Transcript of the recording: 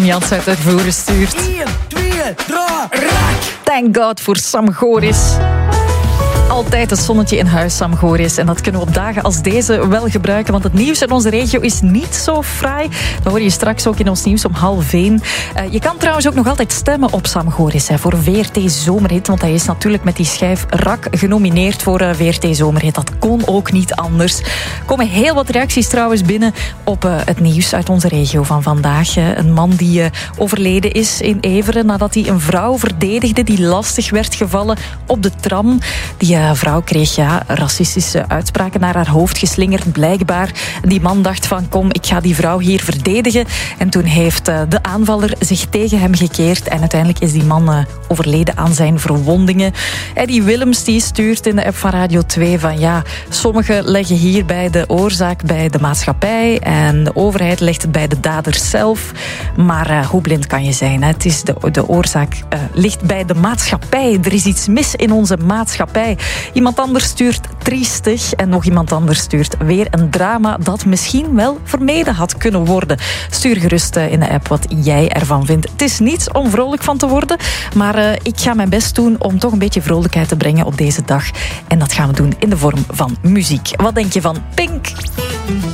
Jans uit Tervoren stuurt. 1, 2, 3, raak! Thank God voor Sam Goris. Altijd een zonnetje in huis, Sam Goris. En dat kunnen we op dagen als deze wel gebruiken, want het nieuws in onze regio is niet zo fraai. Dat hoor je straks ook in ons nieuws om 12:30. Je kan trouwens ook nog altijd stemmen op Sam Goris voor VRT Zomerhit, want hij is natuurlijk met die schijf Rak genomineerd voor VRT Zomerhit. Dat kon ook niet anders. Er komen heel wat reacties trouwens binnen op het nieuws uit onze regio van vandaag. Een man die overleden is in Everen nadat hij een vrouw verdedigde die lastig werd gevallen op de tram. Die vrouw kreeg racistische uitspraken naar haar hoofd geslingerd, blijkbaar. Die man dacht van, kom, ik ga die vrouw hier verdedigen. En toen heeft de aanvaller zich tegen hem gekeerd. En uiteindelijk is die man overleden aan zijn verwondingen. Eddie Willems die stuurt in de app van Radio 2 van sommigen leggen hierbij de oorzaak bij de maatschappij. En de overheid legt het bij de dader zelf. Maar hoe blind kan je zijn? Hè? Het is de oorzaak ligt bij de maatschappij. Er is iets mis in onze maatschappij. Iemand anders stuurt triestig en nog iemand anders stuurt weer een drama dat misschien wel vermeden had kunnen worden. Stuur gerust in de app wat jij ervan vindt. Het is niets om vrolijk van te worden, maar ik ga mijn best doen om toch een beetje vrolijkheid te brengen op deze dag. En dat gaan we doen in de vorm van muziek. Wat denk je van Pink?